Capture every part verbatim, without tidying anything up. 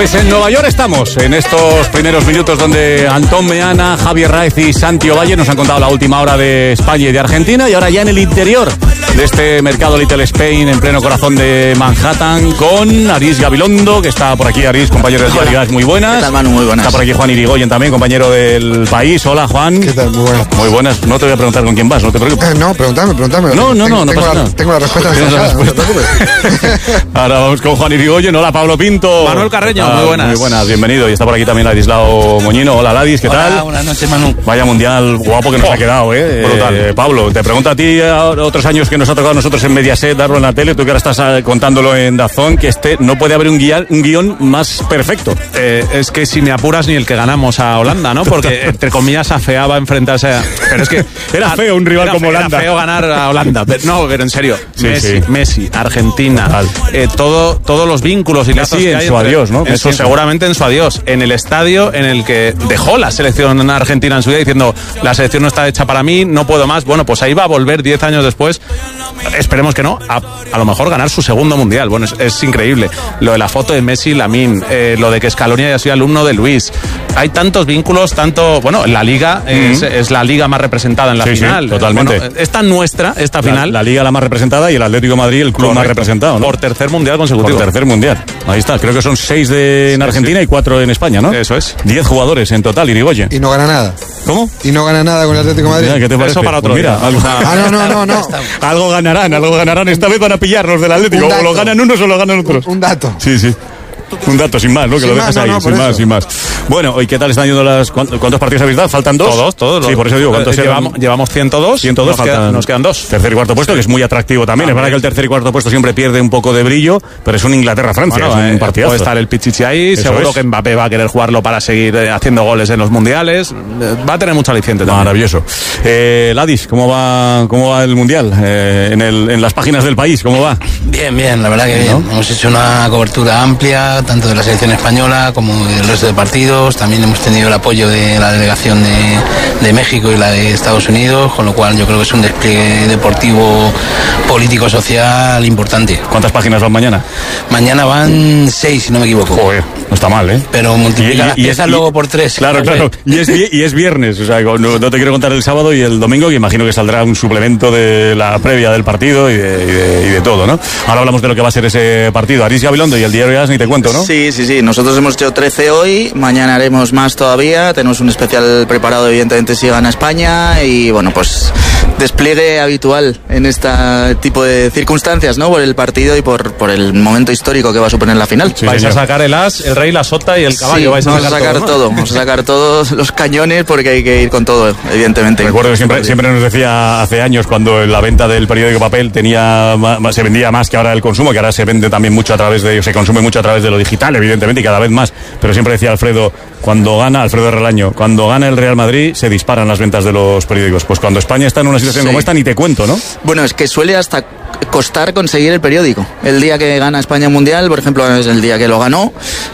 Pues en Nueva York estamos, en estos primeros minutos donde Antón Meana, Javier Raez y Santi Ovalle nos han contado la última hora de España y de Argentina, y ahora ya en el interior de este mercado Little Spain, en pleno corazón de Manhattan, con Aris Gabilondo, que está por aquí. Aris, compañero de Diarias, muy buenas. ¿Qué tal, Manu? Muy buenas. Está por aquí Juan Irigoyen también, compañero del País. Hola, Juan. ¿Qué tal? Muy buenas. Muy buenas. No te voy a preguntar con quién vas, no te preocupes. Eh, no, preguntame, preguntame. No, no, tengo, no, no tengo pasa la, nada. Tengo la respuesta ensayada, no te preocupes. Ahora vamos con Juan Irigoyen. Hola, Pablo Pinto. Manuel Carreño, ah, muy buenas. Muy buenas, bienvenido. Y está por aquí también Ladislao Moñino. Hola, Ladis, ¿qué Hola, tal? buenas noches, Manu. Vaya mundial guapo que nos Oh, ha quedado, ¿eh? brutal. Eh, Pablo, te pregunto a ti, a otros años que nos ha tocado a nosotros en Mediaset darlo en la tele, tú que ahora estás eh, contándolo en DAZN, que este no puede haber un guión, un guión más perfecto. Eh, es que si me apuras ni el que ganamos a Holanda, ¿no? Porque, entre comillas, afeaba enfrentarse a... Pero es que... Era feo un rival era, como era Holanda. feo ganar a Holanda. Pero, no, pero en serio. Sí, Messi, sí. Messi, Argentina, eh, todo, todos los vínculos y Messi lazos que en hay su entre- adiós, ¿no? en Messi su- en su- seguramente en su adiós. En el estadio en el que dejó la selección argentina en su día diciendo la selección no está hecha para mí, no puedo más. Bueno, pues ahí va a volver diez años después. Esperemos que no, a, a lo mejor ganar su segundo mundial. Bueno, es, es increíble. Lo de la foto de Messi y Lamine, eh, lo de que Scaloni haya sido alumno de Luis. Hay tantos vínculos, tanto... Bueno, la Liga Mm-hmm. es, es la Liga más representada en la Sí, sí, final. totalmente. Bueno, esta nuestra, esta La, final... la liga la más representada y el Atlético de Madrid el club más Correcto. representado, ¿no? Por tercer mundial Por consecutivo. tercer mundial. Ahí está, creo que son seis de, en Sí, Argentina sí. y cuatro en España, ¿no? Eso es. Diez jugadores en total, Irigoyen. Y no gana nada. ¿Cómo? Y no gana nada con el Atlético de Madrid. Mira, ¿qué te parece? Eso para otro Pues mira, día. algo, Ah, no, no, no, no. algo ganarán, algo ganarán. Esta vez van a pillar los del Atlético. Un O dato. lo ganan unos o lo ganan otros. Un dato. Sí, sí. Un dato, sin más, ¿no? Que Sin lo más, dejas no, ahí, no, sin por más, eso. sin más. Bueno, ¿y qué tal están yendo las... ¿Cuántos, cuántos partidos habéis dado? ¿Faltan dos? Todos, todos. Sí, por eso digo, ¿cuántos Eh, eran? llevamos, llevamos ciento dos. ciento dos, nos, queda- faltan... nos quedan dos. Tercer y cuarto puesto, que es muy atractivo también. Es verdad que el tercer y cuarto puesto siempre pierde un poco de brillo, pero es un Inglaterra-Francia, Bueno, es un eh, partidazo. puede estar el Pichichi ahí, Eso seguro es. que Mbappé va a querer jugarlo para seguir eh, haciendo goles en los mundiales. Eh, Va a tener mucho aliciente también. Maravilloso. Eh, Ladis, ¿cómo va, cómo va el Mundial? Eh, en, el, en las páginas del País, ¿cómo va? Bien, bien, la verdad que bien. Hemos hecho una cobertura amplia, tanto de la selección española como del resto de partidos. También hemos tenido el apoyo de la delegación de, de México y la de Estados Unidos, con lo cual yo creo que es un despliegue deportivo, político, social importante. ¿Cuántas páginas van mañana? Mañana van seis, si no me equivoco. Joder, no está mal, ¿eh? Pero multiplica las es- piezas luego por tres. Claro, claro. Y es, vi- y es viernes, o sea, no, no te quiero contar el sábado y el domingo, que imagino que saldrá un suplemento de la previa del partido y de, y de, y de todo, ¿no? Ahora hablamos de lo que va a ser ese partido. Aris Gabilondo y el diario As, ni te cuento, ¿no? Sí, sí, sí. Nosotros hemos hecho trece hoy, mañana haremos más todavía. Tenemos un especial preparado, evidentemente, si gana España. Y bueno, pues despliegue habitual en este tipo de circunstancias, ¿no? Por el partido y por, por el momento histórico que va a suponer la final. Sí, vais señor. a sacar el as, el rey, la sota y el caballo. Sí, vais a vamos sacar, a sacar todo, ¿no? todo, vamos a sacar todos los cañones porque hay que ir con todo, evidentemente. Recuerdo que siempre, siempre nos decía hace años, cuando la venta del periódico papel tenía ma- se vendía más que ahora el consumo, que ahora se vende también mucho a través de, se consume mucho a través de lo digital, evidentemente, y cada vez más. Pero siempre decía Alfredo, cuando gana, Alfredo Relaño, cuando gana el Real Madrid, se disparan las ventas de los periódicos. Pues cuando España está en una situación Sí. como esta, ni te cuento, ¿no? Bueno, es que suele hasta costar conseguir el periódico. El día que gana España un Mundial, por ejemplo, es el día que lo ganó,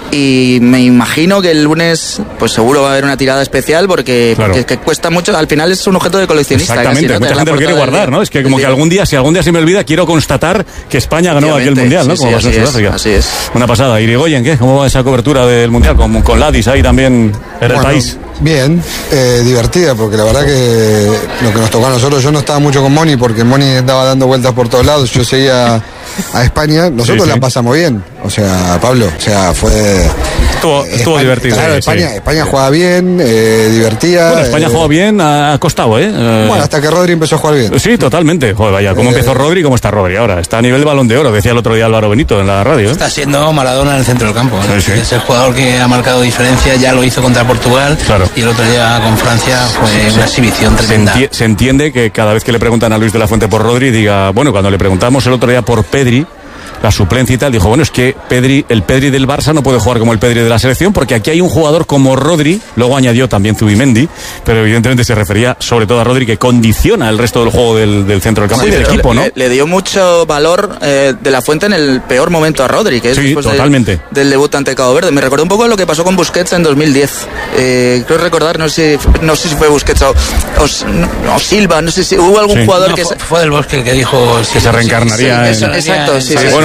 y me imagino que el lunes pues seguro va a haber una tirada especial porque, Claro. porque que cuesta mucho, al final es un objeto de coleccionista. Exactamente, casi, ¿no? mucha Tener la gente lo quiere portada del guardar, día. ¿no? Es que El como que día. algún día, si algún día se me olvida, quiero constatar que España ganó aquel Obviamente, Mundial, ¿no? sí, Como sí, pasó en así es, Sudáfrica. así es. Una pasada. Irigoyen, ¿qué? ¿Cómo va esa cobertura del Mundial? Con, con Ladis ahí también en el Bueno, país. Bien, eh, divertida, porque la verdad que lo que nos tocó a nosotros, yo no estaba mucho con Moni, porque Moni andaba dando vueltas por todos lados, yo seguía a España, nosotros Sí, sí. la pasamos bien, o sea, Pablo, o sea, fue... Estuvo, estuvo España- divertido. Claro, Sí, España, sí. España juega bien, eh, divertida. Bueno, España eh, jugó bien, ha costado, ¿eh? Eh, Bueno, hasta que Rodri empezó a jugar bien. Sí, totalmente. Joder, vaya, ¿cómo Eh, empezó Rodri y cómo está Rodri ahora? Está a nivel de Balón de Oro, decía el otro día Álvaro Benito en la radio, ¿eh? Está siendo Maradona en el centro del campo. ¿eh? Sí, sí. Es el jugador que ha marcado diferencia, ya lo hizo contra Portugal. Claro. Y el otro día con Francia fue una exhibición Se, tremenda. enti- se entiende que cada vez que le preguntan a Luis de la Fuente por Rodri, diga, bueno, cuando le preguntamos el otro día por Pedri, la suplencia y tal, dijo, bueno, es que Pedri, el Pedri del Barça no puede jugar como el Pedri de la selección, porque aquí hay un jugador como Rodri, luego añadió también Zubimendi, pero evidentemente se refería sobre todo a Rodri, que condiciona el resto del juego del, del centro del campo Sí, y del pero equipo, le, ¿no? le- le dio mucho valor eh, de la Fuente en el peor momento a Rodri, que es Sí, después del- totalmente. del debut ante Cabo Verde. Me recordó un poco lo que pasó con Busquets en dos mil diez. Eh, creo recordar, no sé, si- no sé si fue Busquets o, o, o Silva, no sé si hubo algún Sí. jugador No, que... fue, se- fue del Bosque el que dijo Que se reencarnaría Sí, en- eso, exacto, sí, sí. Bueno,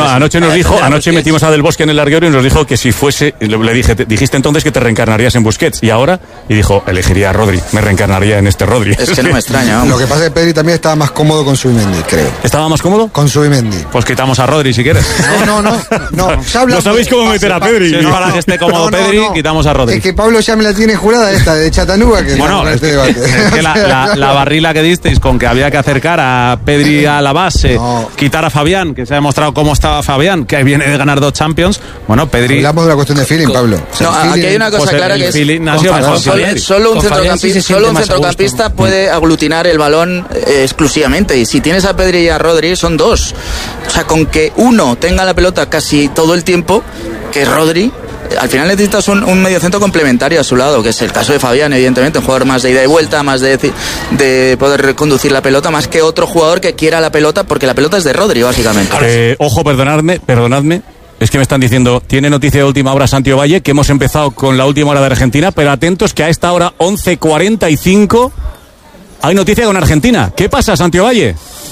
anoche nos dijo, anoche metimos a Del Bosque en el larguero y nos dijo que si fuese, le dije, te, dijiste entonces que te reencarnarías en Busquets, y ahora, y dijo, elegiría a Rodri, me reencarnaría en este Rodri. Es que no me extraña, vamos. Lo que pasa es que Pedri también estaba más cómodo con Zubimendi, creo. ¿Estaba más cómodo? Con Zubimendi. Pues quitamos a Rodri si quieres. No, no, no. No, ya no sabéis cómo meter a Pedri. Si es para que esté cómodo No, no, Pedri, no. quitamos a Rodri. Es que Pablo ya me la tiene jurada esta de Chattanooga. Que Bueno, no, es este que, debate. es que la, la, la barrila que disteis con que había que acercar a Pedri a la base, No. quitar a Fabián, que se ha demostrado cómo estaba Fabián, que viene de ganar dos Champions. Bueno, Pedri. Hablamos de la cuestión de feeling, Pablo. O sea, No, el aquí feeling- hay una cosa pues el- clara el que es feeling ha sido con mejor. Fabián- Solo, solo un, Con Fabián sí centrocampista, se siente solo un más a gusto. centrocampista puede aglutinar el balón eh, exclusivamente. Y si tienes a Pedri y a Rodri, son dos. O sea, con que uno tenga la pelota casi todo el tiempo, que es Rodri, al final necesitas un, un mediocentro complementario a su lado, que es el caso de Fabián, evidentemente, un jugador más de ida y vuelta, más de, de poder conducir la pelota, más que otro jugador que quiera la pelota, porque la pelota es de Rodri, básicamente. Eh, ojo, perdonadme, perdonadme. Es que me están diciendo, tiene noticia de última hora Santi Valle, que hemos empezado con la última hora de Argentina, pero atentos que a esta hora once cuarenta y cinco hay noticia con Argentina. ¿Qué pasa, Santi Valle?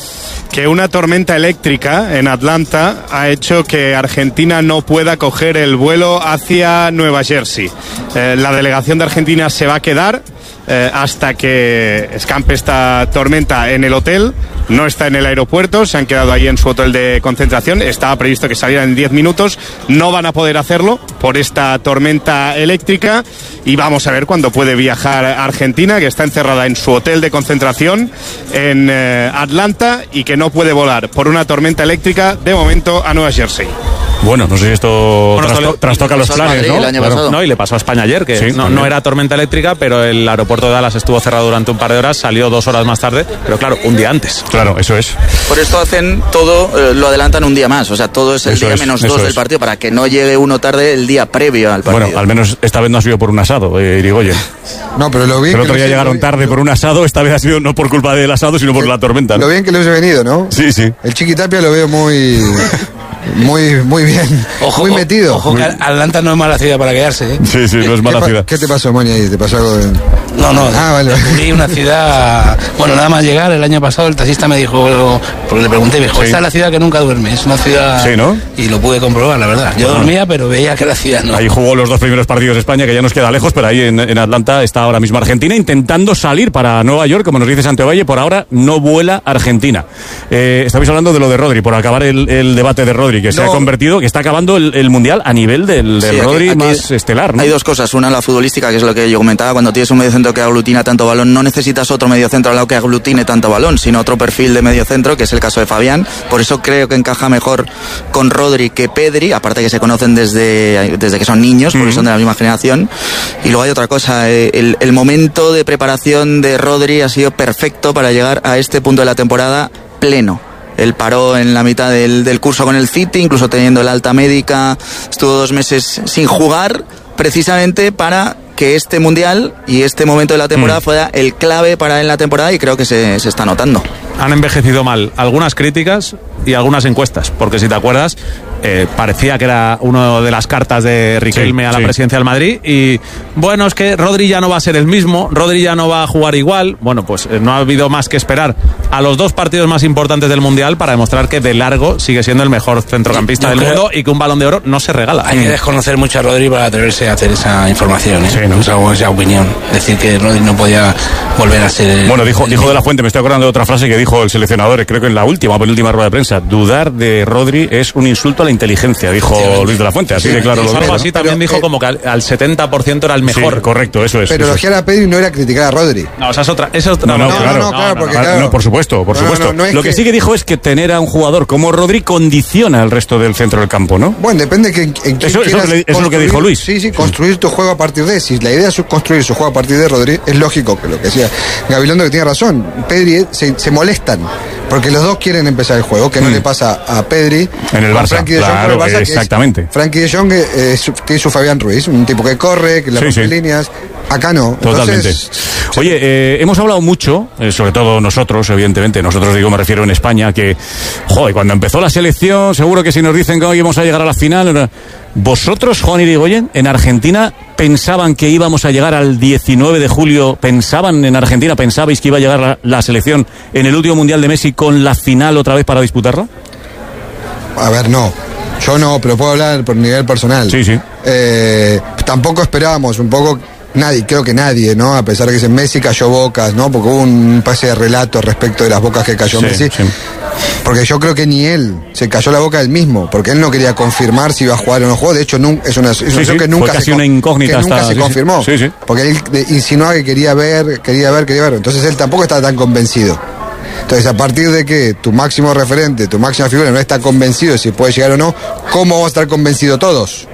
Que una tormenta eléctrica en Atlanta ha hecho que Argentina no pueda coger el vuelo hacia Nueva Jersey. Eh, la delegación de Argentina se va a quedar eh, hasta que escampe esta tormenta en el hotel. No está en el aeropuerto, se han quedado ahí en su hotel de concentración. Estaba previsto que salieran en diez minutos. No van a poder hacerlo por esta tormenta eléctrica. Y vamos a ver cuándo puede viajar a Argentina, que está encerrada en su hotel de concentración en eh, Atlanta y que no puede volar por una tormenta eléctrica de momento a Nueva Jersey. Bueno, no sé si esto Bueno, trasto- solo- trastoca los pasó a planes, Madrid ¿no? el año Claro. pasado. No, y le pasó a España ayer, que Sí, no, también. no era tormenta eléctrica, pero el aeropuerto de Dallas estuvo cerrado durante un par de horas, salió dos horas más tarde, pero claro, un día antes. Claro, eso es. Por esto hacen todo, eh, lo adelantan un día más. O sea, todo es el Eso día es, menos eso dos es. del partido para que no llegue uno tarde el día previo al partido. Bueno, al menos esta vez no ha sido por un asado, eh, Irigoyen. No, pero lo bien El que otro lo- día llegaron tarde por un asado, esta vez ha sido no por culpa del asado, sino por la tormenta, ¿no? Lo bien que lo hubiese venido, ¿no? Sí, sí. El Chiquitapia lo veo muy, muy, muy bien, Ojo, muy metido. Ojo que Atlanta no es mala ciudad para quedarse, ¿eh? Sí, sí, no es ¿Qué, mala pa- ciudad. ¿Qué te pasó, Moni, ahí? ¿Te pasó algo de...? No, no. Ah, vale. Vi una ciudad. Bueno, nada más llegar el año pasado, el taxista me dijo, porque le pregunté, me dijo, Sí. esta es la ciudad que nunca duerme. Es una ciudad. Sí, ¿no? Y lo pude comprobar, la verdad. Yo dormía, pero veía que la ciudad no. Ahí jugó los dos primeros partidos de España, que ya nos queda lejos, pero ahí en, en Atlanta está ahora mismo Argentina intentando salir para Nueva York, como nos dice Santi Valle. Por ahora no vuela Argentina. Eh, estabais hablando de lo de Rodri, por acabar el, el debate de Rodri, que se No. ha convertido, que está acabando el, el Mundial a nivel del, del Sí, aquí- Rodri aquí más estelar, ¿no? Hay dos cosas. Una, la futbolística, que es lo que yo comentaba. Cuando tienes un mediocentro que aglutina tanto balón, no necesitas otro mediocentro al lado que aglutine tanto balón, sino otro perfil de mediocentro, que es el caso de Fabián. Por eso creo que encaja mejor con Rodri que Pedri, aparte que se conocen desde, desde que son niños, porque son de la misma generación. Y luego hay otra cosa. eh, El, el momento de preparación de Rodri ha sido perfecto para llegar a este punto de la temporada pleno. Él paró en la mitad del, del curso con el City, incluso teniendo el alta médica, estuvo dos meses sin jugar, precisamente para que este Mundial y este momento de la temporada Mm. fuera el clave para él en la temporada, y creo que se, se está notando. Han envejecido mal algunas críticas y algunas encuestas, porque si te acuerdas, eh, parecía que era una de las cartas de Riquelme Sí, a la sí. presidencia del Madrid, y bueno, es que Rodri ya no va a ser el mismo, Rodri ya no va a jugar igual. Bueno, pues eh, no ha habido más que esperar a los dos partidos más importantes del Mundial para demostrar que de largo sigue siendo el mejor centrocampista Yo del creo- mundo y que un Balón de Oro no se regala. Hay que desconocer mucho a Rodri para atreverse a hacer esa información, ¿eh? Sí, ¿no? Esa, esa opinión. Decir que Rodri no podía volver a ser. el- Bueno, dijo, el dijo de la mismo. Fuente, me estoy acordando de otra frase que dijo el seleccionador, creo que en la última, penúltima rueda de prensa: dudar de Rodri es un insulto a la inteligencia, dijo Luis de la Fuente, así de claro lo Algo dijo, ¿no? así también Pero, dijo eh, como que al, al setenta por ciento era el mejor. Sí, correcto, eso es. Pero eso es. elogiar a Pedri no era criticar a Rodri. No, esa es otra. Esa es otra No, no, manera. claro, no, claro, porque Ah, claro. no, por supuesto, por No, no, supuesto. no, no es Lo que... que- sí que dijo es que tener a un jugador como Rodri condiciona el resto del centro del campo, ¿no? Bueno, depende que, en quién Eso- eso quieras es lo que- eso es lo que dijo construir- Luis. Sí, sí, construir tu juego a partir de. Si la idea es construir su juego a partir de Rodri, es lógico que lo que decía Gabilondo, que tiene razón. Pedri se, se molestan porque los dos quieren empezar el juego, que no Mm. le pasa a Pedri En el con Barça, Frenkie de Jong, claro, con el Barça, que es- exactamente. Frenkie de Jong eh, es, su- que es su Fabián Ruiz, un tipo que corre, que le Sí, rompe sí. líneas. Acá no. Totalmente. Entonces, Oye, eh, hemos hablado mucho, eh, sobre todo nosotros, evidentemente, nosotros digo, me refiero en España, que, joder, cuando empezó la selección, seguro que si nos dicen que hoy íbamos a llegar a la final, era- vosotros, Juan Irigoyen, en Argentina, pensaban que íbamos a llegar al diecinueve de julio, pensaban en Argentina, pensabais que iba a llegar la, la selección en el último Mundial de Messi con la final otra vez para disputarla. a ver, no. Yo no, pero puedo hablar por nivel personal. Sí, sí. Eh, tampoco esperábamos, un poco, nadie, creo que nadie, ¿no? A pesar de que en Messi cayó bocas, ¿no? Porque hubo un pase de relato respecto de las bocas que cayó Sí, Messi. sí. Porque yo creo que ni él se cayó la boca él mismo, porque él no quería confirmar si iba a jugar o no jugó. De hecho, nun- es una es una Sí, acción sí, que nunca fue casi se, con- una incógnita que nunca hasta- se sí, sí. confirmó. Sí, sí. Porque él de- insinuaba que quería ver, quería ver, quería ver. Entonces él tampoco estaba tan convencido. Entonces, a partir de que tu máximo referente, tu máxima figura no está convencido de si puede llegar o no, ¿cómo vamos a estar convencidos todos?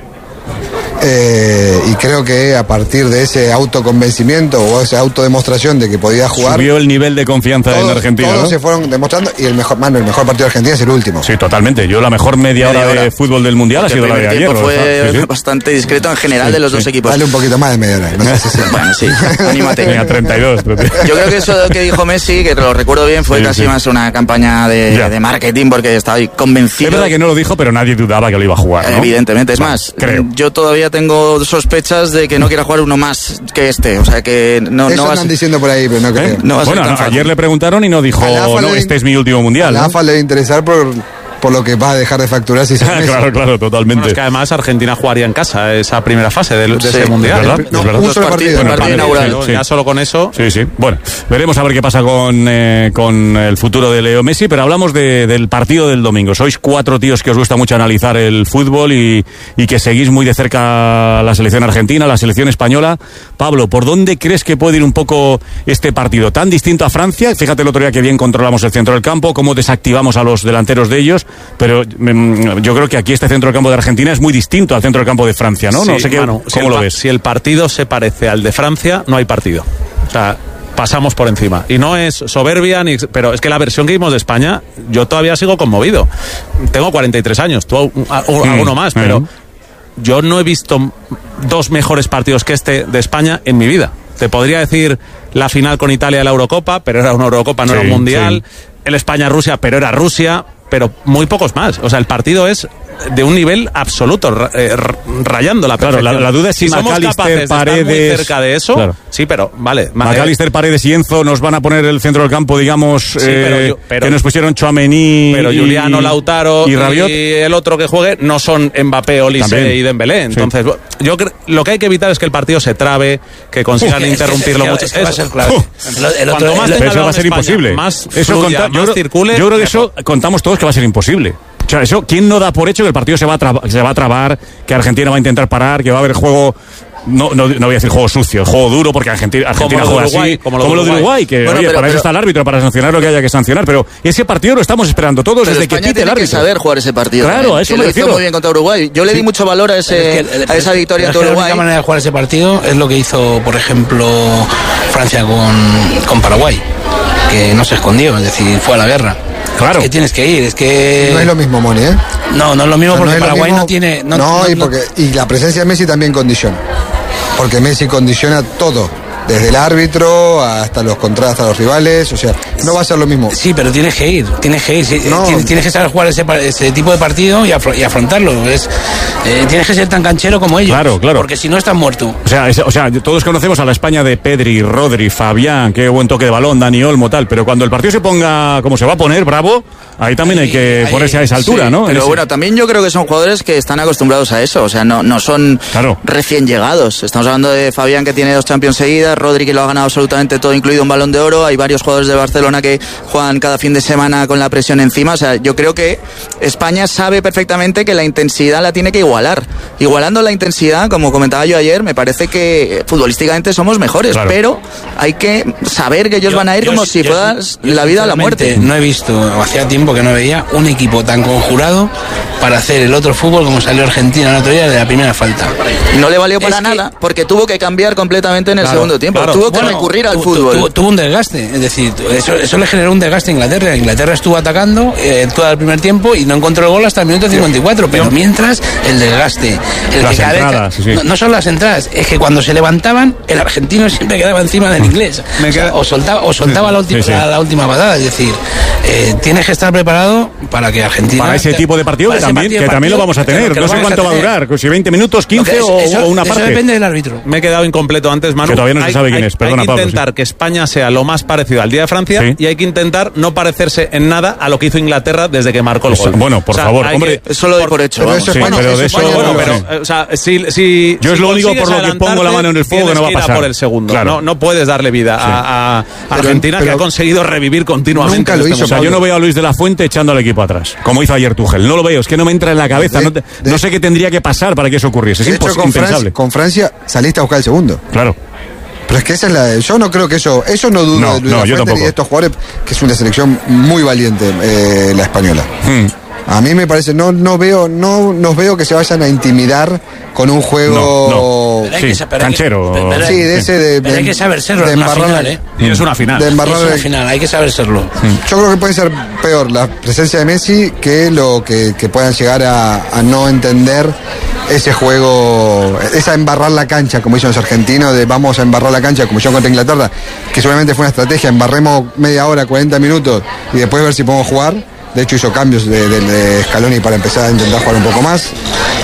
Eh, y creo que a partir de ese autoconvencimiento o esa autodemostración de que podía jugar, Subió el nivel de confianza todos, en Argentina, todos ¿no? se fueron demostrando y el mejor, mano, el mejor partido de Argentina es el último. Sí, totalmente. Yo la mejor media hora, Media hora. de fútbol del Mundial ha El sido la de primer ayer. tiempo fue ¿verdad? Sí, sí. bastante discreto en general de los dos equipos. Dale un poquito más de media hora. No sé si sea. Bueno, sí, anímate. Venga, treinta y dos. treinta y dos. Yo creo que eso que dijo Messi, que lo recuerdo bien, fue Sí, casi sí. más una campaña de, Ya. de marketing porque estaba ahí convencido. Es verdad que no lo dijo, pero nadie dudaba que lo iba a jugar, ¿no? Evidentemente, es Bueno, más, creo. yo todavía tengo sospechas de que no quiera jugar uno más que este, o sea que no, Eso no va a andan ser- diciendo por ahí, pero no creo. ¿Eh? no va a ser Bueno, tan no, fácil. ayer le preguntaron y no dijo, A la AFA no, le- este es mi último A Mundial. la ¿no? AFA le debe interesar por, por lo que va a dejar de facturar si se Messi. Claro, claro, totalmente. Bueno, es que además Argentina jugaría en casa esa primera fase de, de Sí, ese es mundial. verdad. ¿eh? No, Es verdad. un Dos solo partidos, partido. el partido Bueno, inaugural. sí. Ya solo con eso. Sí, sí. Bueno, veremos a ver qué pasa con, eh, con el futuro de Leo Messi, pero hablamos de- del partido del domingo. Sois cuatro tíos que os gusta mucho analizar el fútbol y, y que seguís muy de cerca la selección argentina, la selección española. Pablo, ¿por dónde crees que puede ir un poco este partido? Tan distinto a Francia, fíjate el otro día que bien controlamos el centro del campo, cómo desactivamos a los delanteros de ellos, pero mm, yo creo que aquí este centro del campo de Argentina es muy distinto al centro del campo de Francia, ¿no? no Sí, sé qué, Manu, si ¿cómo el lo pa- ves? Si el partido se parece al de Francia, no hay partido. O sea, pasamos por encima. Y no es soberbia, ni, pero es que la versión que vimos de España, yo todavía sigo conmovido. Tengo cuarenta y tres años, tú a- a- alguno más, pero mm. yo no he visto dos mejores partidos que este de España en mi vida. Te podría decir la final con Italia de la Eurocopa, pero era una Eurocopa, no Sí, era un Mundial. sí. El España-Rusia, pero era Rusia. Pero muy pocos más. O sea, el partido es de un nivel absoluto, ra- eh, r- rayando la Claro, perfección. la- la duda es si somos McAllister, capaces de estar Paredes- muy cerca de eso. Claro. Sí, pero vale. ma- McAllister, Paredes y Enzo nos van a poner el centro del campo, digamos, pero eh, yo- pero- que nos pusieron Tchouaméni Pero y- Juliano, Lautaro y Rabiot. el otro que juegue no son Mbappé, Olise También. y Dembélé. Entonces, yo creo lo que hay que evitar es que el partido se trabe, que consigan Es que- interrumpirlo es que- mucho. es que va a ser clave. Uf. El- el otro- Cuando más el- tenga Pero eso balón va a ser España, imposible. más Eso fluya, conta- yo, más creo- circule, yo creo que mejor. eso contamos todos que va a ser imposible. O sea, eso, ¿quién no da por hecho que el partido se va a, traba- se va a trabar, que Argentina va a intentar parar, que va a haber juego... No, no, no voy a decir juego sucio, juego duro, porque Argentina, Argentina lo de juega Uruguay, así, como como, lo de lo de Uruguay. Uruguay, que Bueno, oye, pero- para eso pero- está el árbitro, para sancionar lo que haya que sancionar, pero ese partido lo estamos esperando todos Pero desde que España pite el tiene que árbitro. saber jugar ese partido. Claro, también, a eso que me lo refiero. hizo muy bien contra Uruguay. Yo le di mucho valor a, ese, Es que el- a esa victoria pero ante es que Uruguay. La única manera de jugar ese partido es lo que hizo, por ejemplo, Francia con, con Paraguay, que no se escondió, es decir, fue a la guerra. Claro. Es que tienes que ir, es que... No es lo mismo, Moni, ¿eh? No, no es lo mismo O sea, porque no es lo Paraguay mismo- no tiene... No, no- y, no- porque, y la presencia de Messi también condiciona. Porque Messi condiciona todo. Desde el árbitro hasta los contra, hasta los rivales. O sea, no va a ser lo mismo. Sí, pero tienes que ir, tienes que ir, sí, No. tienes, tienes que saber jugar ese, pa- ese tipo de partido y, afro- y afrontarlo. Es, eh, tienes que ser tan canchero como ellos. Claro, claro. Porque si no estás muerto. O sea, es- o sea, todos conocemos a la España de Pedri, Rodri, Fabián, qué buen toque de balón, Dani Olmo, tal, pero cuando el partido se ponga como se va a poner, bravo, ahí también hay que Ahí- ponerse a esa altura, Sí, ¿no? En Pero ese- bueno, también yo creo que son jugadores que están acostumbrados a eso. O sea, no, no son Claro. recién llegados. Estamos hablando de Fabián, que tiene dos Champions seguidas, Rodri, que lo ha ganado absolutamente todo, incluido un Balón de Oro. Hay varios jugadores de Barcelona que juegan cada fin de semana con la presión encima. O sea, yo creo que España sabe perfectamente que la intensidad la tiene que igualar. Igualando la intensidad, como comentaba yo ayer, me parece que eh, futbolísticamente somos mejores, Claro. pero hay que saber que ellos Yo- van a ir yo- como si yo- fuera yo la vida a la muerte. sinceramente No he visto, hacía tiempo que no veía un equipo tan conjurado para hacer el otro fútbol como salió Argentina el otro día de la primera falta. No le valió para Es que- nada, porque tuvo que cambiar completamente en el Claro, segundo tiempo. claro. Tuvo que Bueno, recurrir al tu- fútbol. tu- tuvo un desgaste, es decir, eso, eso le generó un desgaste a Inglaterra. Inglaterra estuvo atacando eh, todo el primer tiempo y no encontró el gol hasta el minuto cincuenta y cuatro. Pero mientras, el desgaste. El Las que cada vez- entradas, sí, sí. No, no son las entradas, es que cuando se levantaban, el argentino siempre quedaba encima del inglés. Me O sea, queda- o soltaba, o soltaba la, última, Sí, sí. La, la última patada. Es decir, eh, tienes que estar preparado preparado para que Argentina... Para ese tipo de partido que también, partido, que también partido, lo vamos a tener. No sé cuánto va a durar, si veinte minutos, quince es, o, eso, o una parte. Eso depende del árbitro. Me he quedado incompleto antes, Manu. Que todavía no se hay, sabe quién hay, es, perdona, Hay que Pablo, intentar sí. que España sea lo más parecido al día de Francia, sí. Y hay que intentar no parecerse en nada a lo que hizo Inglaterra desde que marcó el eso, gol. Bueno, por o sea, favor, hombre. Que, eso lo doy por hecho. Pero vamos. eso sí, España, pero eso de eso... España Bueno, no pero, eh, o sea, si, si, yo si es lo único por lo que pongo la mano en el fuego que no va a pasar. Por el segundo. Claro. No, no puedes darle vida sí. a, a pero, Argentina, pero, que ha conseguido revivir continuamente. Nunca lo este hizo. O sea, yo no veo a Luis de la Fuente echando al equipo atrás, como hizo ayer Tuchel. No lo veo, es que no me entra en la cabeza. De, no, te, de, no sé qué tendría que pasar para que eso ocurriese. Es de hecho, con impensable. Francia, con Francia saliste a buscar el segundo. Claro. Pero es que esa es la. Yo no creo que eso. Eso no dudo no, de Luis no, de la Fuente ni de estos jugadores, que es una selección muy valiente, eh, la española. Hmm. A mí me parece, no, no veo, no nos veo que se vayan a intimidar con un juego no, no. Sí, canchero. Que, pero, sí, de ese de, pero hay que saber serlo de en una embarrar, final, ¿eh? Y es una final. De embarrar, es una final, hay que saber serlo. Yo creo que puede ser peor la presencia de Messi que lo que, que puedan llegar a, a no entender ese juego, esa embarrar la cancha, como dicen los argentinos, de vamos a embarrar la cancha, como yo contra Inglaterra, que seguramente fue una estrategia, embarremos media hora, cuarenta minutos y después ver si podemos jugar. De hecho hizo cambios de, de, de Scaloni para empezar a intentar jugar un poco más.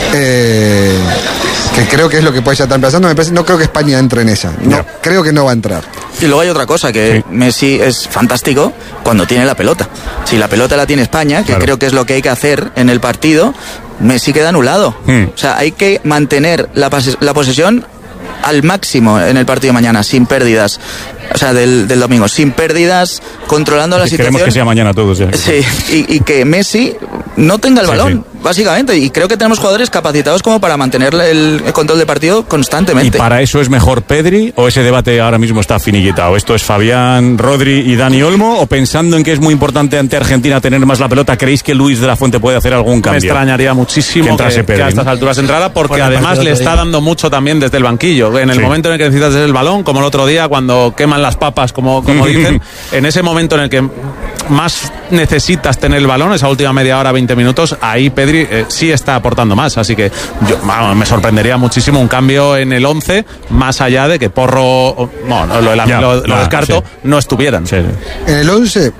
Eh, que creo que es lo que puede ya estar empezando. Me parece, no creo que España entre en esa. No, no. Creo que no va a entrar. Y luego hay otra cosa, que sí. Messi es fantástico cuando tiene la pelota. Si la pelota la tiene España, que claro. creo que es lo que hay que hacer en el partido, Messi queda anulado. Hmm. O sea, hay que mantener la, la posesión al máximo en el partido de mañana, sin pérdidas. O sea, del, del domingo, sin pérdidas, controlando la situación. Queremos que sea mañana todos, ya. Sí, y, y que Messi no tenga el sí, balón, sí. básicamente. Y creo que tenemos jugadores capacitados como para mantener el, el control del partido constantemente. ¿Y para eso es mejor Pedri o ese debate ahora mismo está finiquitado? ¿Esto es Fabián, Rodri y Dani Olmo? ¿O pensando en que es muy importante ante Argentina tener más la pelota, creéis que Luis de la Fuente puede hacer algún cambio? Me extrañaría muchísimo que, que, Pedri, que a estas ¿no? alturas entrara, porque bueno, además le está dando mucho también desde el banquillo. En el sí. momento en el que necesitas el balón, como el otro día, cuando queman las papas, como como dicen, en ese momento en el que más necesitas tener el balón, esa última media hora, veinte minutos, ahí Pedri eh, sí está aportando más, así que yo vamos, me sorprendería muchísimo un cambio en el once, más allá de que Porro, no, no lo, ya, lo, lo descarto, sí. no estuvieran. Sí, sí. En el once,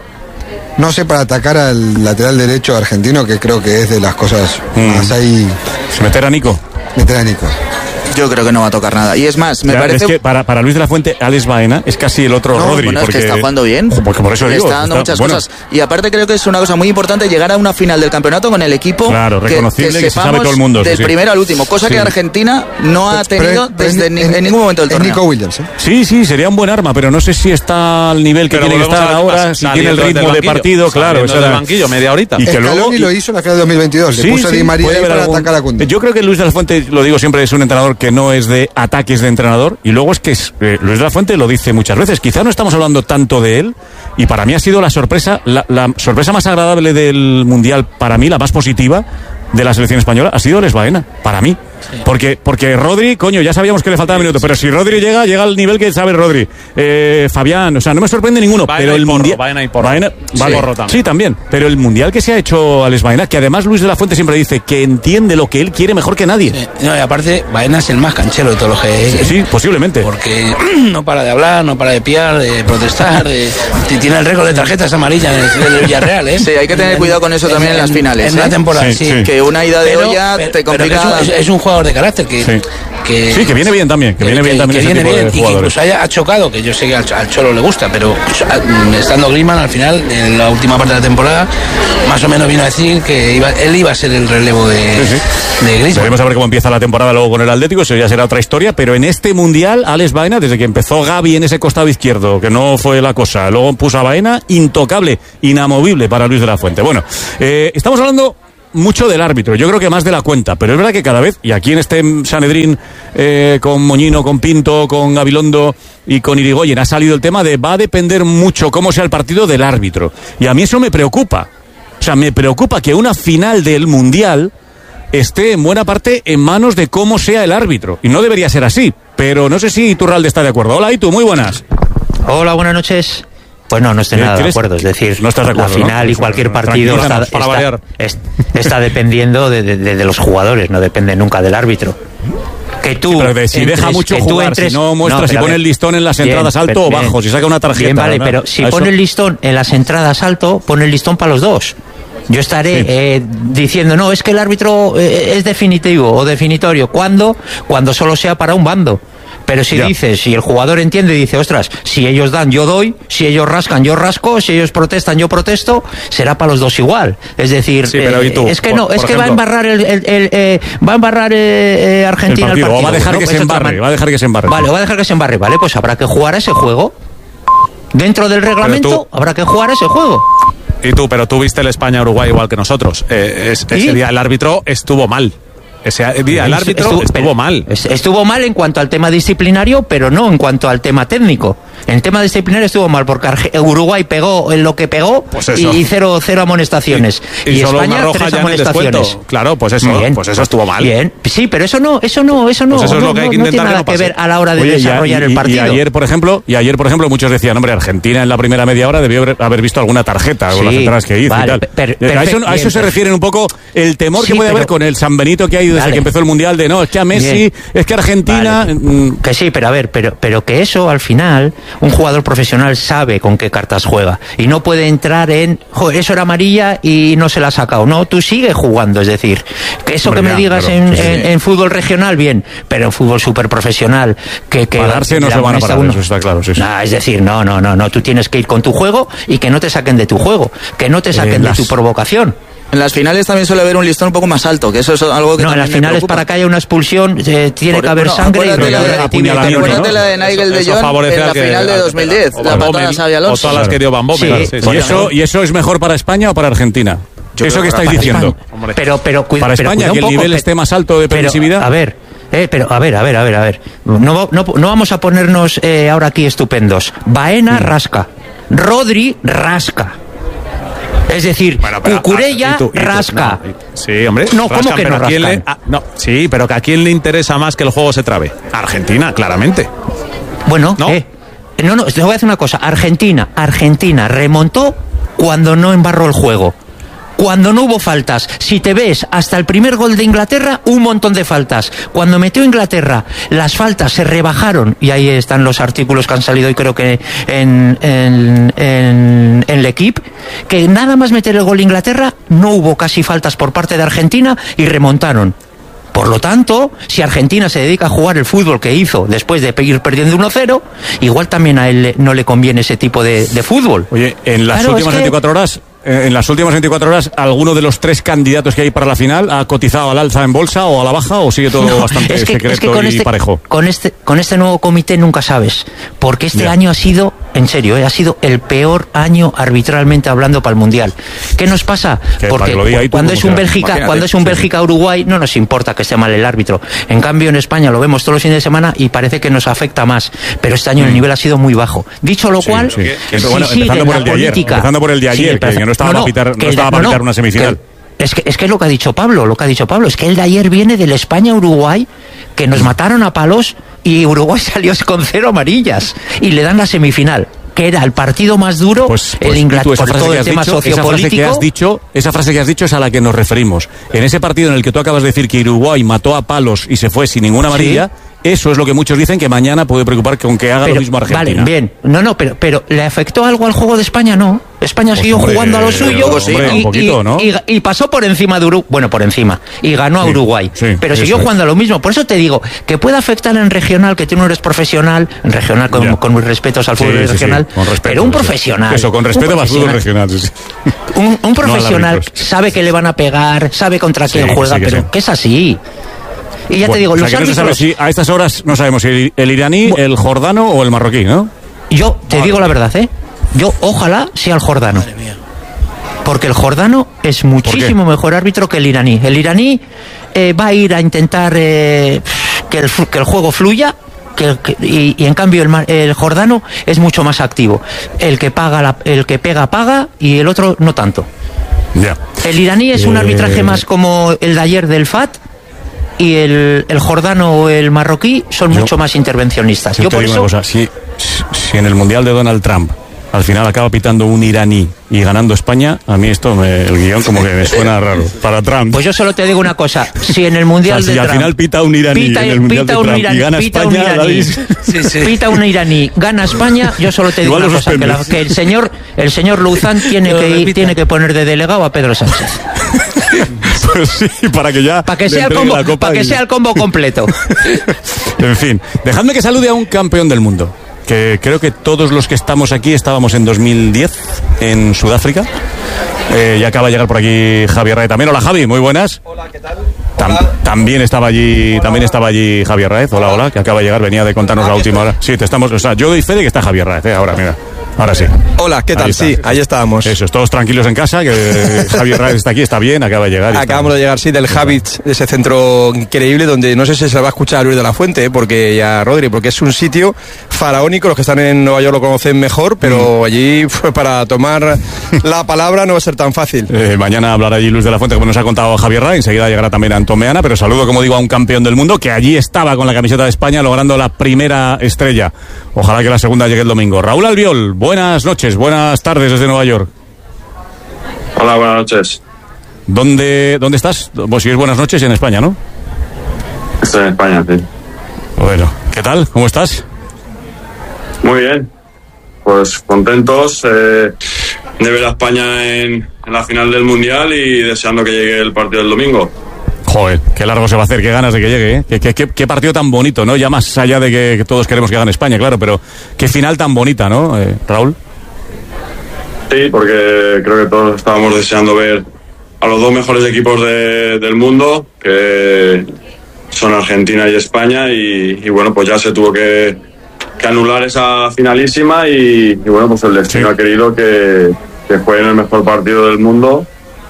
no sé, para atacar al lateral derecho argentino, que creo que es de las cosas mm. más ahí... ¿Meter a Nico? Meter a Nico. Yo creo que no va a tocar nada. Y es más, me ya, parece... Es que para, para Luis de la Fuente, Alex Baena es casi el otro no, Rodri. Bueno, porque... es que está jugando bien. Porque por eso Le digo, está dando está, muchas bueno. cosas. Y aparte creo que es una cosa muy importante llegar a una final del campeonato con el equipo claro, reconocible, que, que, que se sabe todo el mundo. Del sí, primero al último. Cosa sí. que Argentina no ha tenido pero, desde en, en, en ningún momento del torneo. Nico Williams, ¿eh? Sí, sí, sería un buen arma, pero no sé si está al nivel que pero tiene que estar ahora, si tiene el ritmo de partido, claro. Eso del banquillo, media horita. Y que luego lo hizo en la final de dos mil veintidós. Le puso a Di María para atacar a Koundé. Yo creo que Luis de la Fuente, lo digo siempre, es un entrenador que no es de ataques de entrenador. Y luego es que eh, Luis de la Fuente lo dice muchas veces. Quizá no estamos hablando tanto de él. Y para mí ha sido la sorpresa, la, la sorpresa más agradable del Mundial, para mí, la más positiva de la selección española, ha sido Alex Baena, para mí. Sí. Porque, porque Rodri, coño, ya sabíamos que le faltaba sí, minuto, sí. pero si Rodri llega, llega al nivel que sabe Rodri. Eh, Fabián, o sea, no me sorprende ninguno, Baena pero el Mundial... Baena y Porro. Baena, vale. Porro también. Sí, también. Pero el Mundial que se ha hecho Alex Baena, que además Luis de la Fuente siempre dice que entiende lo que él quiere mejor que nadie. Sí. No, y aparte, Baena es el más canchero de todos los que... Sí, sí, posiblemente. Porque no para de hablar, no para de piar, de protestar, de... tiene el récord de tarjetas amarillas en el Villarreal, ¿eh? Sí, hay que tener en, cuidado con eso en, también en, en las finales. En ¿eh? la temporada, sí. sí. Que una ida de pero, olla pero, te complica... Pero es, un, es un jugador de carácter que... Sí. Que, sí, que viene bien también, que, que viene bien también que ese viene tipo bien, de y jugadores. que incluso haya ha chocado, que yo sé que al, al Cholo le gusta, pero estando Griezmann al final, en la última parte de la temporada, más o menos vino a decir que iba, él iba a ser el relevo de, sí, sí. de Griezmann. Veremos a ver cómo empieza la temporada luego con el Atlético, eso ya será otra historia, pero en este Mundial, Alex Baena, desde que empezó Gavi en ese costado izquierdo, que no fue la cosa, luego puso a Baena, intocable, inamovible para Luis de la Fuente. Bueno, eh, estamos hablando... mucho del árbitro, yo creo que más de la cuenta, pero es verdad que cada vez, y aquí en este Sanedrín eh, con Moñino, con Pinto, con Gabilondo y con Irigoyen ha salido el tema de va a depender mucho cómo sea el partido del árbitro, y a mí eso me preocupa, o sea, me preocupa que una final del Mundial esté en buena parte en manos de cómo sea el árbitro, y no debería ser así, pero no sé si Iturralde está de acuerdo. Hola, Itu, muy buenas. Hola, buenas noches. Pues no, no estoy nada de acuerdo. Es decir, no estás de acuerdo, la final ¿no? y cualquier partido está, está, está, está dependiendo de, de, de los jugadores, no depende nunca del árbitro. Que tú, sí, pero de si entres, deja mucho jugar, entres, si no muestra, no, si pone el listón en las entradas bien, alto bien, o bajo, si saca una tarjeta. Bien, vale, ¿no? pero si eso... pone el listón en las entradas alto, pone el listón para los dos. Yo estaré Sí. eh, diciendo, no, es que el árbitro eh, es definitivo o definitorio. ¿Cuándo? Cuando solo sea para un bando. Pero si Ya. dices, si el jugador entiende y dice, ostras, si ellos dan, yo doy, si ellos rascan, yo rasco, si ellos protestan, yo protesto, será para los dos igual. Es decir, Sí, pero ¿y tú? eh, es que Por- no, es por que va a ejemplo- embarrar el, el- el, eh, va a embarrar eh, eh, Argentina El el partido, partido. o va a dejar ¿no? que Pues se es otra embarre, man- va a dejar que se embarre. Vale, va a dejar que se embarre, vale, pues habrá que jugar a ese juego. Dentro del reglamento habrá que jugar a ese juego. Y tú, pero tú viste el España-Uruguay igual que nosotros. Eh, es- ese ¿Sí? día el árbitro estuvo mal. Ese día el árbitro estuvo, pero- mal. es- Estuvo mal en cuanto al tema disciplinario, pero no en cuanto al tema técnico. En el tema disciplinario estuvo mal porque Arge- Uruguay pegó en lo que pegó Pues eso. y cero, cero amonestaciones. Y, Y, solo España una roja tres ya en el amonestaciones. descuento. Claro, pues eso, Bien. pues eso estuvo mal. Bien, sí, pero eso no, eso no, eso no, Pues eso es no, lo que hay no- que no intentar tiene que nada no que pase. ver a la hora de Oye, y a- desarrollar y- el y partido. ayer, por ejemplo, y ayer, por ejemplo, muchos decían, hombre, Argentina en la primera media hora debió haber- haber visto alguna tarjeta con Sí, las entradas que hizo vale, y tal. per- per- a eso, a perfecto, eso bien, se perfecto. refiere un poco el temor que Sí, puede haber pero- con el San Benito que ha ido desde Vale. que empezó el Mundial de no, es que a Messi, Bien. es que Argentina... Vale. mm, Que sí, pero a ver, pero, pero que eso al final, un jugador profesional sabe con qué cartas juega y no puede entrar en, joder, eso era amarilla y no se la ha sacado. No, tú sigues jugando, es decir, que eso Hombre, que ya, me digas claro, en, sí, sí. en- en fútbol regional, bien, pero en fútbol súper profesional, que, que Pararse no le se van a amonesta parar, uno. eso está claro, sí, sí. Nah, es decir, no, no, no, no, tú tienes que ir con tu juego y que no te saquen de tu juego, que no te saquen Eh, de las- tu provocación. En las finales también suele haber un listón un poco más alto, que eso es algo que No, en también las me finales preocupa. para que haya una expulsión eh, tiene Por- que haber bueno, sangre y acuérdate la de- apuñalamiento, acuérdate ¿no? la de Nigel de Eso Jong favorece en al la que- final de al que dos mil diez, pega. O la Van patada a Bommel, Xabi o Alonso. todas las que dio Van Bommel. Sí, Claro, sí, sí. ¿Y eso, ¿Y eso es mejor para España o para Argentina? Yo Eso creo que que estáis para diciendo. Hombre. Pero, pero, cuida, Para pero España, cuida un que el poco, nivel pe- esté más alto de pero, permisividad. a ver, eh, pero a ver, a ver, a ver, a ver. No, no, no vamos a ponernos eh, ahora aquí estupendos. Baena rasca. Rodri rasca. Es decir, Bueno, pero, Cucurella ah, y tú- y tú- rasca. no, y- sí, hombre. No, ¿cómo rascan, que pero no ¿a quién rascan? le- ah, no, sí, pero que a quién le interesa más que el juego se trabe. A Argentina, claramente. Bueno, ¿No? eh, no, no, te voy a decir una cosa. Argentina, Argentina remontó cuando no embarró el juego. Cuando no hubo faltas. Si te ves hasta el primer gol de Inglaterra, un montón de faltas. Cuando metió Inglaterra, las faltas se rebajaron, y ahí están los artículos que han salido, y creo que en, en, en, en L'Equipe, que nada más meter el gol Inglaterra, no hubo casi faltas por parte de Argentina y remontaron. Por lo tanto, si Argentina se dedica a jugar el fútbol que hizo después de ir perdiendo uno cero, igual también a él le- no le conviene ese tipo de, de fútbol. Oye, en las Claro, últimas es que- veinticuatro horas, eh, en las últimas veinticuatro horas, ¿alguno de los tres candidatos que hay para la final ha cotizado al alza en bolsa o a la baja o sigue todo No, bastante es que- secreto es que con y este, parejo? Con este, con este nuevo comité nunca sabes, porque este Ya. año ha sido, en serio, eh, ha sido el peor año arbitralmente hablando para el Mundial. ¿Qué nos pasa? Que para Porque que lo diga ahí tú, cuando ¿cómo es un será? Bélgica, Imagínate, cuando es un sí. Bélgica-Uruguay, no nos importa que esté mal el árbitro. En cambio, en España lo vemos todos los fines de semana y parece que nos afecta más. Pero este año el nivel ha sido muy bajo. Dicho lo Sí, cual, sí. si Bueno, sigue empezando por la el de ayer, política- empezando por el de ayer, Sí, que- que no estaba para pitar- no que el estaba de- para pitar una semifinal. que- Es que, es que es lo que ha dicho Pablo, lo que ha dicho Pablo, es que el de ayer viene del España-Uruguay, que nos mataron a palos y Uruguay salió con cero amarillas y le dan la semifinal, que era el partido más duro, Pues, el pues Inglaterra, tú, esa por frase todo que el has tema dicho, esa frase que sociopolítico. has dicho, esa frase que has dicho es a la que nos referimos. En ese partido en el que tú acabas de decir que Uruguay mató a palos y se fue sin ninguna amarilla, eso es lo que muchos dicen que mañana puede preocupar con que haga Pero, lo mismo Argentina. Vale, bien. No, no, pero, pero ¿le afectó algo al juego de España? No. España Pues, siguió hombre, jugando a lo suyo hombre, y, un y- poquito, ¿no? y- y pasó por encima de Uruguay. Bueno, por encima. Y ganó a Sí, Uruguay. sí, pero eso siguió es. jugando a lo mismo. Por eso te digo que puede afectar en regional, que tú no eres profesional, en regional con, Ya. con mis respetos al Sí, fútbol sí, sí, regional, con respeto, pero un sí. profesional. Eso, con un respeto al fútbol profesional- regional. sí, sí. Un, un No al profesional árbitro. sabe que le van a pegar, sabe contra Sí, quién que juega, sí, que pero sí. que es así. Y ya Bueno, te digo, o sea, los que no se sabe árbitros... si a estas horas no sabemos si el, el iraní, el jordano o el marroquí, ¿no? Yo te digo la verdad, ¿eh? Yo ojalá sea el jordano. Porque el jordano es muchísimo mejor árbitro que el iraní. El iraní eh, va a ir a intentar eh, que, el, que el juego fluya. Que, que- y, y en cambio el, mar- el jordano es mucho más activo. El que paga, la- el que pega paga y el otro no tanto. Ya. El iraní es un Eh, arbitraje más como el de ayer del F A T, y el, el jordano o el marroquí son Yo- mucho más intervencionistas. Yo Yo te por digo eso una cosa, si, si en el Mundial de Donald Trump al final acaba pitando un iraní y ganando España, a mí esto, me, el guión como que me suena raro. Para Trump. Pues yo solo te digo una cosa, si en el Mundial o sea, de si Trump... al final pita un iraní pita, en el Mundial pita de un Trump iraní, y gana pita España, un iraní, sí, sí. Pita un iraní, gana España, yo solo te digo Igual una lo cosa, que, la, que el señor el señor Luzán tiene que, ir, tiene que poner de delegado a Pedro Sánchez. Pues sí, para que ya... Para que, sea el, combo, para que y... sea el combo completo. En fin, dejadme que salude a un campeón del mundo, que creo que todos los que estamos aquí estábamos en dos mil diez en Sudáfrica. Eh, ya acaba de llegar por aquí Javier Raez también. Hola, Javi, muy buenas. Hola, ¿qué tal? Tam, también estaba allí también estaba allí Javier Raez. Hola, hola, que acaba de llegar, venía de contarnos ah, la última hora. Sí, te estamos, o sea, yo doy fe de que está Javier Raez, eh, ahora, mira. Ahora sí. Hola, ¿qué tal? Ahí sí, ahí estábamos. Eso, todos tranquilos en casa, que Javier Raez está aquí, está bien, acaba de llegar. Acabamos de llegar, sí, del Habits, de ese centro increíble donde no sé si se va a escuchar a Luis de la Fuente, ¿eh? porque ya Rodri, porque es un sitio faraónico, los que están en Nueva York lo conocen mejor, pero mm. allí pues, para tomar la palabra no va a ser tan fácil. Eh, mañana hablará allí Luis de la Fuente, como nos ha contado Javier Raez, enseguida llegará también Antón Meana, pero saludo, como digo, a un campeón del mundo que allí estaba con la camiseta de España logrando la primera estrella. Ojalá que la segunda llegue el domingo. Raúl Albiol, buenas noches, buenas tardes desde Nueva York. Hola, buenas noches. ¿Dónde, dónde estás? Pues si es buenas noches en España, ¿no? Estoy en España, sí. Bueno, ¿qué tal? ¿Cómo estás? Muy bien. Pues contentos eh, de ver a España en, en la final del Mundial y deseando que llegue el partido del domingo. Joder, qué largo se va a hacer, qué ganas de que llegue, ¿eh? Qué, qué, qué, qué partido tan bonito, ¿no? Ya más allá de que, que todos queremos que gane España, claro, pero qué final tan bonita, ¿no, eh, Raúl? Sí, porque creo que todos estábamos deseando ver a los dos mejores equipos de, del mundo, que son Argentina y España, y, y bueno, pues ya se tuvo que, que anular esa finalísima y, y bueno, pues el destino sí. ha querido que, que jueguen el mejor partido del mundo.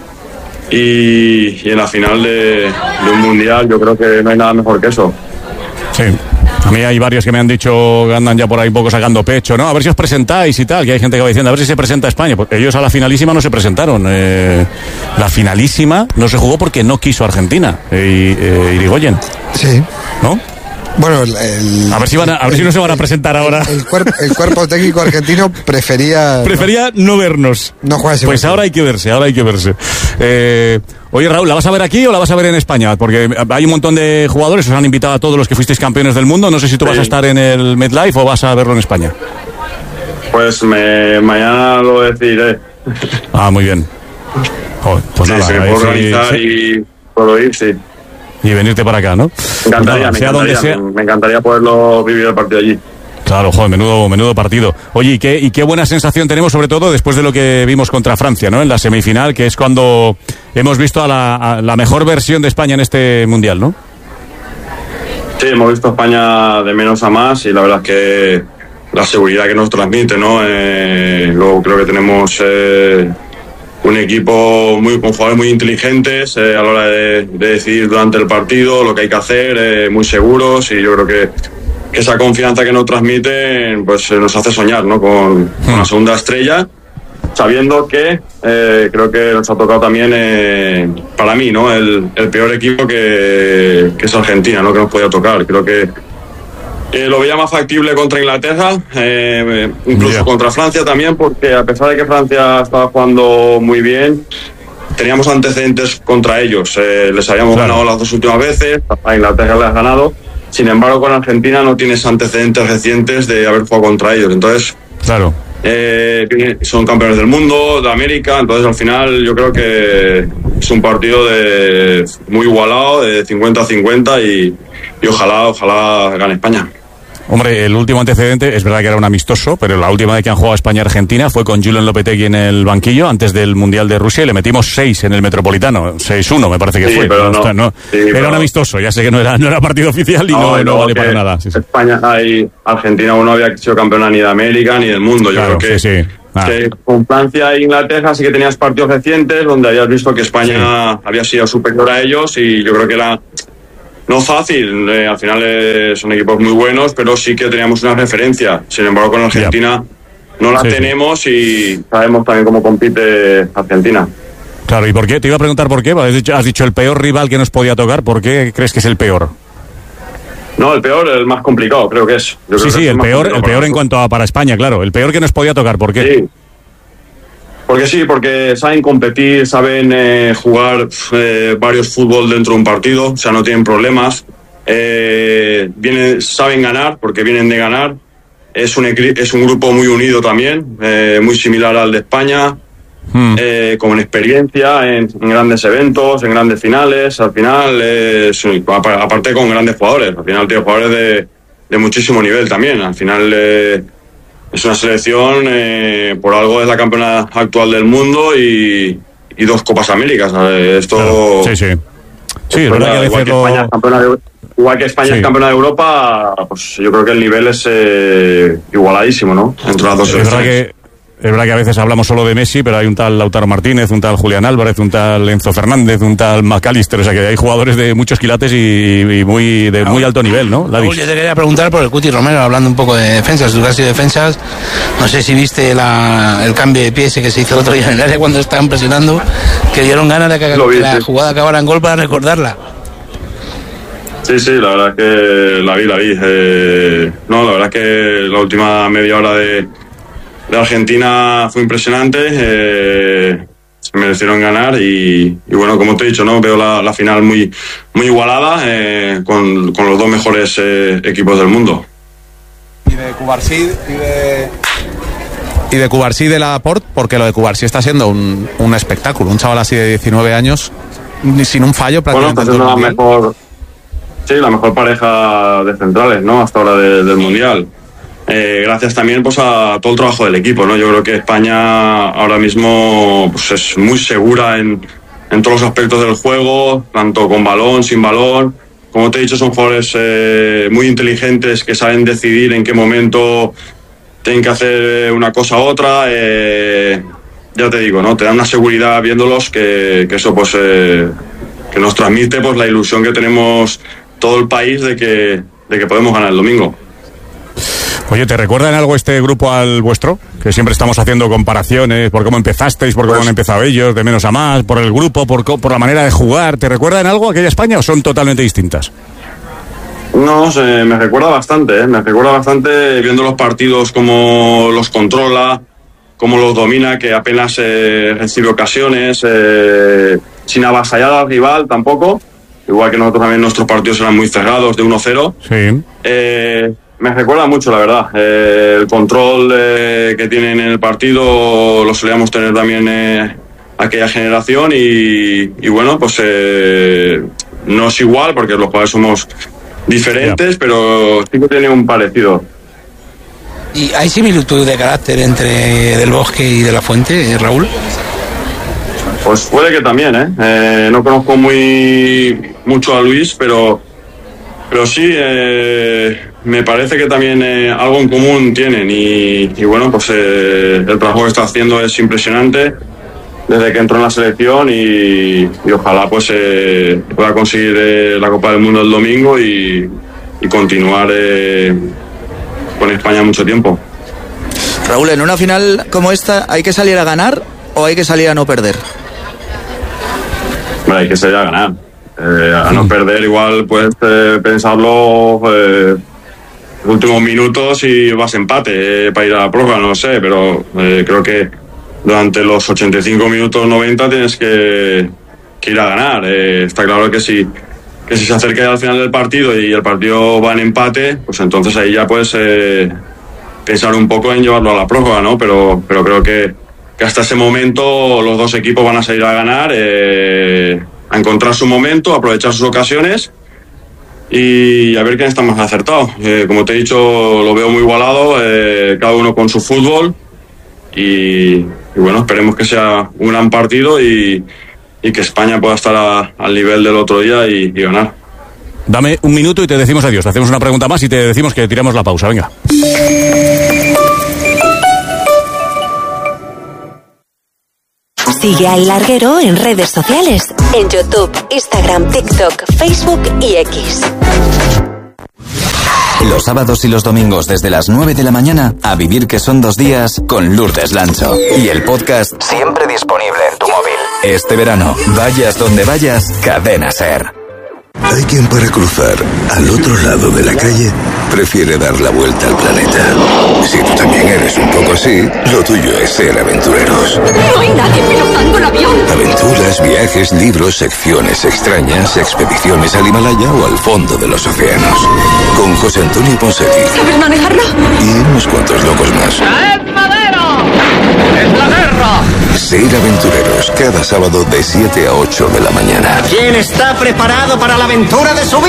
Y, y en la final de, de un mundial yo creo que no hay nada mejor que eso. Sí, a mí hay varios que me han dicho que andan ya por ahí un poco sacando pecho, ¿no? A ver si os presentáis y tal, que hay gente que va diciendo a ver si se presenta España. Pues ellos a la finalísima no se presentaron. Eh, la finalísima no se jugó porque no quiso Argentina, eh, eh, Irigoyen. Sí. ¿No? Bueno, el, el, a ver si van a, a ver si no se van a presentar ahora. El, el, cuerpo, el cuerpo técnico argentino prefería prefería no, no vernos. No jugar ese Pues partido. Ahora hay que verse, ahora hay que verse. Eh, oye, Raúl, ¿la vas a ver aquí o la vas a ver en España? Porque hay un montón de jugadores, os han invitado a todos los que fuisteis campeones del mundo. No sé si tú sí. vas a estar en el MetLife o vas a verlo en España. Pues me, mañana lo decidiré. Ah, muy bien. Joder, pues sí, nada, se me puede organizar sí. y puedo ir, sí. Y venirte para acá, ¿no? Me encantaría, pues me, nada, encantaría sea... me encantaría poderlo vivir el partido allí. Claro, joder, menudo, menudo partido. Oye, ¿y qué, y qué buena sensación tenemos, sobre todo después de lo que vimos contra Francia, ¿no? En la semifinal, que es cuando hemos visto a la, a la mejor versión de España en este Mundial, ¿no? Sí, hemos visto a España de menos a más y la verdad es que la seguridad que nos transmite, ¿no? Eh, luego creo que tenemos... Eh, un equipo muy con jugadores muy inteligentes eh, a la hora de, de decidir durante el partido lo que hay que hacer, eh, muy seguros, y yo creo que, que esa confianza que nos transmiten pues nos hace soñar, ¿no? con, con la segunda estrella, sabiendo que eh, creo que nos ha tocado también eh, para mí, ¿no? el, el peor equipo que, que es Argentina, ¿no? Que nos podía tocar. Creo que Eh, lo veía más factible contra Inglaterra, eh, incluso yeah. contra Francia también, porque a pesar de que Francia estaba jugando muy bien, teníamos antecedentes contra ellos. Eh, les habíamos claro. ganado las dos últimas veces, a Inglaterra les ha ganado. Sin embargo, con Argentina no tienes antecedentes recientes de haber jugado contra ellos. Entonces, claro. eh, son campeones del mundo, de América. Entonces, al final, yo creo que es un partido de muy igualado, de cincuenta a cincuenta, y, y ojalá, ojalá gane España. Hombre, el último antecedente, es verdad que era un amistoso, pero la última vez que han jugado España-Argentina fue con Julen Lopetegui en el banquillo antes del Mundial de Rusia y le metimos seis en el Metropolitano, seis uno me parece que sí, fue. Pero no, no, sí, era pero... un amistoso, ya sé que no era, no era partido oficial y no, no, no vale para nada. Sí, sí. España, hay, Argentina no había sido campeona ni de América ni del mundo, yo claro, creo que... Sí, sí. Ah. Que con Francia e Inglaterra sí que tenías partidos recientes donde habías visto que España sí. había sido superior a ellos, y yo creo que era no fácil, eh, al final eh, son equipos muy buenos, pero sí que teníamos una referencia. Sin embargo, con Argentina yeah. no la sí, tenemos sí. y sabemos también cómo compite Argentina. Claro, ¿y por qué? Te iba a preguntar por qué. Has dicho, has dicho el peor rival que nos podía tocar. ¿Por qué crees que es el peor? No, el peor, el más complicado, creo que es. Yo sí, creo sí, que el es peor, el peor en cuanto a para España, claro. El peor que nos podía tocar, ¿por qué? Sí. Porque sí, porque saben competir, saben eh, jugar eh, varios fútbol dentro de un partido, o sea, no tienen problemas. Eh, vienen, saben ganar, porque vienen de ganar. Es un, es un grupo muy unido también, eh, muy similar al de España. Hmm. Eh, con experiencia en, en grandes eventos, en grandes finales. Al final, eh, aparte con grandes jugadores, al final tiene jugadores de, de muchísimo nivel también. Al final eh, es una selección, eh, por algo es la campeona actual del mundo y, y dos Copas Américas. ¿Sabes? Esto claro. Sí, sí. Sí, es verdad que igual, que España es campeona de, igual que España sí. es campeona de Europa, pues yo creo que el nivel es eh, igualadísimo, ¿no? Entre las dos selecciones. Es verdad que Es verdad que a veces hablamos solo de Messi, pero hay un tal Lautaro Martínez, un tal Julián Álvarez, un tal Enzo Fernández, un tal McAllister, o sea que hay jugadores de muchos quilates y, y muy de muy alto nivel, ¿no? Raúl, yo te quería preguntar por el Cuti Romero, hablando un poco de defensas, tú que has sido defensas, no sé si viste la, el cambio de pie ese que se hizo el otro día en el área cuando estaban presionando, que dieron ganas de que, que vi, la sí. jugada acabara en gol para recordarla. Sí, sí, la verdad es que la vi, la vi. Eh, no, la verdad es que la última media hora de de Argentina fue impresionante, eh, se merecieron ganar y, y bueno, como te he dicho, no veo la, la final muy muy igualada, eh, con, con los dos mejores eh, equipos del mundo. Y de Cubarsí y de y de Cubarsí de Laporte, porque lo de Cubarsí está siendo un, un espectáculo, un chaval así de diecinueve años sin un fallo prácticamente. Bueno, está siendo la mejor, sí, la mejor pareja de centrales, ¿no? Hasta ahora de, del mundial. Eh, gracias también pues a todo el trabajo del equipo, ¿no? Yo creo que España ahora mismo pues, es muy segura en, en todos los aspectos del juego, tanto con balón, sin balón. Como te he dicho, son jugadores eh, muy inteligentes que saben decidir en qué momento tienen que hacer una cosa u otra. Eh, ya te digo, ¿no? Te dan una seguridad viéndolos que, que eso pues eh, que nos transmite pues la ilusión que tenemos todo el país de que, de que podemos ganar el domingo. Oye, ¿te recuerda en algo este grupo al vuestro? Que siempre estamos haciendo comparaciones por cómo empezasteis, por cómo pues, han empezado ellos, de menos a más, por el grupo, por, por la manera de jugar. ¿Te recuerda en algo aquella España o son totalmente distintas? No, se, me recuerda bastante, ¿eh? Me recuerda bastante viendo los partidos, cómo los controla, cómo los domina, que apenas eh, recibe ocasiones, eh, sin avasallar al rival tampoco. Igual que nosotros también nuestros partidos eran muy cerrados, de uno cero. Sí. Eh, Me recuerda mucho, la verdad. Eh, el control eh, que tienen en el partido lo solíamos tener también eh, aquella generación y, y bueno, pues eh, no es igual porque los jugadores somos diferentes, yeah. pero sí que tiene un parecido. ¿Y hay similitud de carácter entre Del Bosque y De la Fuente, Raúl? Pues puede que también, ¿eh? eh no conozco muy mucho a Luis, pero, pero sí... Eh, me parece que también eh, algo en común tienen y, y bueno, pues eh, el trabajo que está haciendo es impresionante desde que entró en la selección y, y ojalá pues eh, pueda conseguir eh, la Copa del Mundo el domingo y, y continuar eh, con España mucho tiempo. Raúl, en una final como esta, ¿hay que salir a ganar o hay que salir a no perder? Bueno, hay que salir a ganar. Eh, a no perder igual puedes eh, pensarlo... Eh, últimos minutos y vas empate eh, para ir a la prórroga, no lo sé, pero eh, creo que durante los ochenta y cinco minutos noventa tienes que, que ir a ganar. Eh, está claro que si, que si se acerca al final del partido y el partido va en empate, pues entonces ahí ya puedes eh, pensar un poco en llevarlo a la prórroga, ¿no? Pero, pero creo que, que hasta ese momento los dos equipos van a salir a ganar, eh, a encontrar su momento, a aprovechar sus ocasiones y a ver quién está más acertado. Eh, como te he dicho, lo veo muy igualado, eh, cada uno con su fútbol y, y bueno, esperemos que sea un gran partido y, y que España pueda estar a, al nivel del otro día y, y ganar. Dame un minuto y te decimos adiós, te hacemos una pregunta más y te decimos que tiramos la pausa, venga. Sigue al Larguero en redes sociales, en YouTube, Instagram, TikTok, Facebook y X. Los sábados y los domingos desde las nueve de la mañana, a vivir que son dos días con Lourdes Lancho. Y el podcast siempre disponible en tu móvil. Este verano, vayas donde vayas, Cadena Ser. Hay quien para cruzar al otro lado de la calle prefiere dar la vuelta al planeta. Si tú también eres un poco así, lo tuyo es ser aventureros. No hay nadie pilotando el avión. Aventuras, viajes, libros, secciones extrañas, expediciones al Himalaya o al fondo de los océanos. Con José Antonio Ponseti. ¿Sabes manejarlo? Y unos cuantos locos más. ¡Traed madera! ¡Es la guerra! Ser aventureros cada sábado de siete a ocho de la mañana. ¿Quién está preparado para la aventura de su vida?